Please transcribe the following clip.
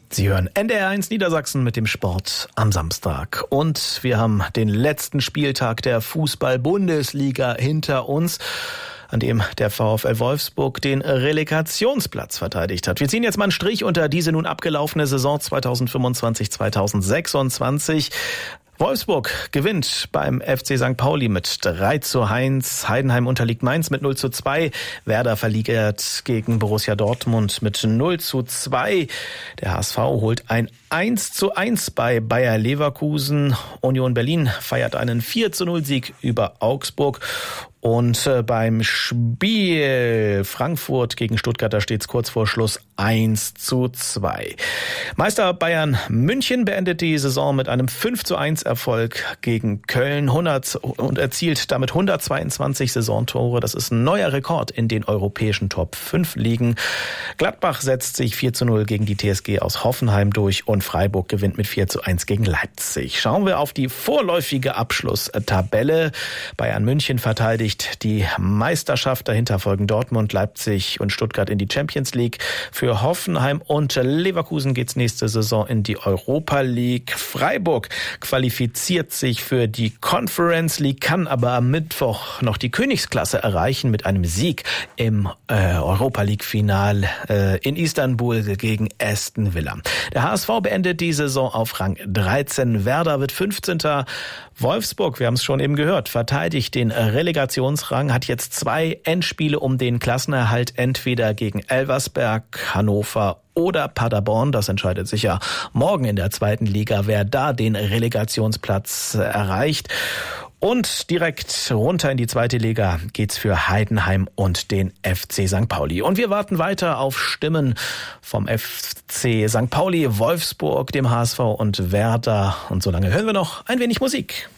Sie hören NDR1 Niedersachsen mit dem Sport am Samstag. Und wir haben den letzten Spieltag der Fußball-Bundesliga hinter uns, an dem der VfL Wolfsburg den Relegationsplatz verteidigt hat. Wir ziehen jetzt mal einen Strich unter diese nun abgelaufene Saison 2025/2026. Wolfsburg gewinnt beim FC St. Pauli mit 3:1. Heidenheim unterliegt Mainz mit 0:2. Werder verliert gegen Borussia Dortmund mit 0:2. Der HSV holt ein 1:1 bei Bayer Leverkusen. Union Berlin feiert einen 4:0-Sieg über Augsburg. Und beim Spiel Frankfurt gegen Stuttgart, da steht es kurz vor Schluss 1:2. Meister Bayern München beendet die Saison mit einem 5:1 Erfolg gegen Köln und erzielt damit 122 Saisontore. Das ist ein neuer Rekord in den europäischen Top 5 Ligen. Gladbach setzt sich 4:0 gegen die TSG aus Hoffenheim durch und Freiburg gewinnt mit 4:1 gegen Leipzig. Schauen wir auf die vorläufige Abschlusstabelle. Bayern München verteidigt die Meisterschaft. Dahinter folgen Dortmund, Leipzig und Stuttgart in die Champions League. Für Hoffenheim und Leverkusen geht's nächste Saison in die Europa League. Freiburg qualifiziert sich für die Conference League, kann aber am Mittwoch noch die Königsklasse erreichen mit einem Sieg im Europa League Final in Istanbul gegen Aston Villa. Der HSV beendet die Saison auf Rang 13. Werder wird 15. Wolfsburg, wir haben es schon eben gehört, verteidigt den Relegationsrang, hat jetzt 2 Endspiele um den Klassenerhalt, entweder gegen Elversberg, Hannover oder Paderborn. Das entscheidet sich ja morgen in der 2. Liga, wer da den Relegationsplatz erreicht. Und direkt runter in die 2. Liga geht's für Heidenheim und den FC St. Pauli. Und wir warten weiter auf Stimmen vom FC St. Pauli, Wolfsburg, dem HSV und Werder. Und solange hören wir noch ein wenig Musik.